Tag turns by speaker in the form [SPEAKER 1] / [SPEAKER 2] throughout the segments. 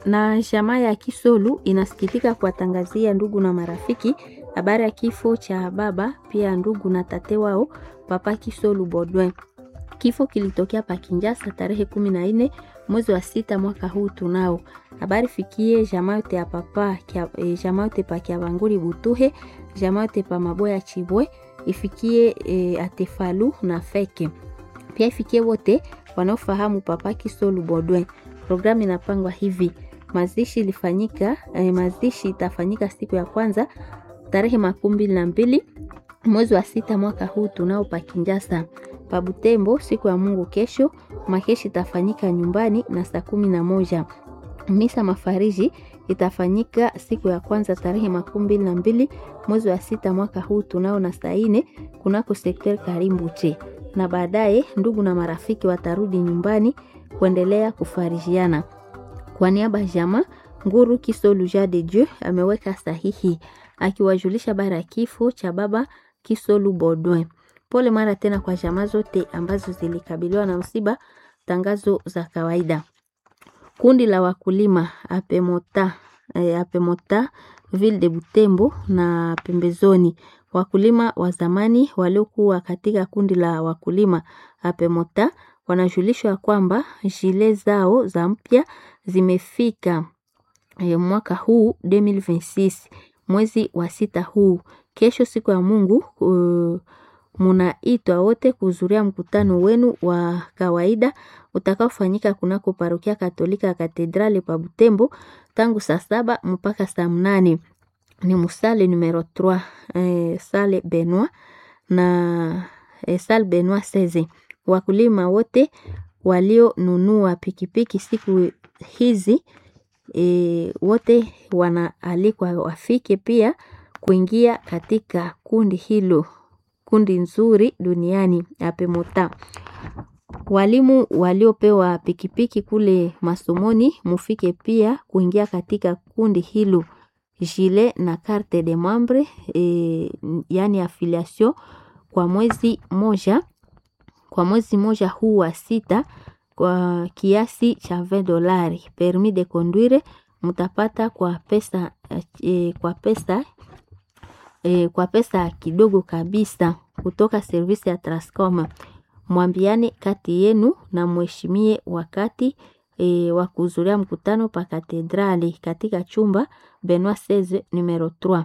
[SPEAKER 1] Na jamaa ya Kisolu inasikitika kuwatangazia ndugu na marafiki habari ya kifo cha baba pia ndugu na tate wao Papa Kisolu Baudouin. Kifo kilitokea pa Kinshasa tarehe 14 mwezi wa sita mwaka huu tunao. Habari fikie jamaa yote ya papa jamaa yote pa Kiabanguri Butuhe, jamaa yote pa Maboya Chibwe, ifikie Atefalu na Feke. Pia ifikie wote wanaofahamu Papa Kisolu Baudouin. Programu inapangwa hivi: mazishi itafanyika siku ya kwanza tarehe 12 mwezi wa sita mwaka huu tunao pa Kinshasa. Pa Butembo siku ya Mungu kesho makeshi itafanyika nyumbani na saa 11. Misa mafariji itafanyika siku ya kwanza tarehe 12 mwezi wa sita mwaka huu tunao na saa 4 kunako sekter Karimbuche, na baadaye ndugu na marafiki watarudi nyumbani kuendelea kufarijiana. Kwa niaba ya jamaa, Nguru Kisolu Jean de Dieu ameweka sahihi akiwajulisha bara ya kifo cha baba Kisolu Baudouin. Pole mara tena kwa jamaa zote ambazo zilikabiliwa na msiba. Tangazo za kawaida. Kundi la wakulima Apemota Ville de Butembo na pembezoni. Wakulima wa zamani waliokuwa katika kundi la wakulima Apemota wanajulishwa kwamba jile zao za mpya zimefika mwaka huu 2026 mwezi wa sita huu. Kesho siku ya Mungu munaitwa wote kuhudhuria mkutano wenu wa kawaida utakaofanyika kunako parokia Katolika Katedrali pa Butembo tangu saa 7 mpaka saa 8. Ni musale numero 3 Salle Benoit na Salle Benoit 16. Wakulima wote walionunua pikipiki siku hizi wote wanaalikwa wafike pia kuingia katika kundi hilo, kundi nzuri duniani Apemota. Walimu waliopewa pikipiki kule masomoni mufike pia kuingia katika kundi hilo. Jile na carte de membre yani affiliation kwa mwezi moja huu wa sita kwa kiasi cha $20. Permis de conduire mutapata kwa pesa kidogo kabisa kutoka servisi ya Transcom. Mwambiane kati yenu na mheshimie wakati wa kuhudhuria mkutano pa katedrali katika chumba Benoit 16 numero 3.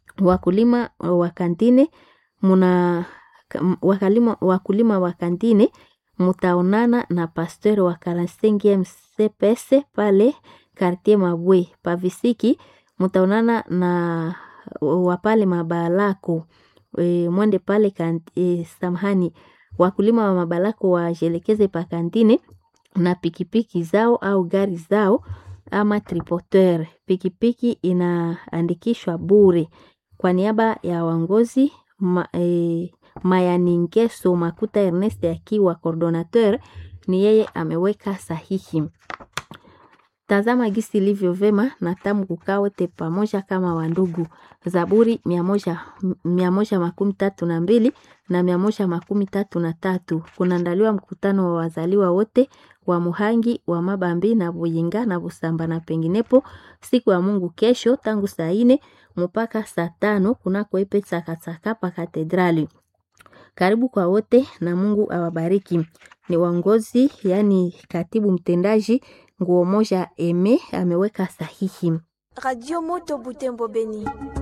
[SPEAKER 1] Wakulima wa kantine mutaonana na pasteur wa 45e CPS pale quartier Mabwe. Pavisiki mutaonana na wapale Mabalako mwende pale samahani. Wakulima wa Mabalako wajelekeze pa kantine na pikipiki zao au gari zao ama triporteur. Pikipiki inaandikishwa bure. Kwa niaba ya wangozi Mayaningeso Makuta Ernest akiwa coordinateur, ni yeye ameweka sahihi. Tazama gisi livyo vema na tamu kukaa wote pamoja kama wandugu. Zaburi 132 na 133. Kunaandaliwa mkutano wa wazaliwa wote wa Muhangi, wa Mabambi na Buyinga na Busamba na penginepo siku ya Mungu kesho tangu saa 4 mpaka saa 5 kunako epe Tsakatsaka pa katedrali. Karibu kwa wote na Mungu awabariki. Ni wangozi yani katibu mtendaji Nguo Moja Eme ameweka sahihi.
[SPEAKER 2] Radio Moto Butembo Beni.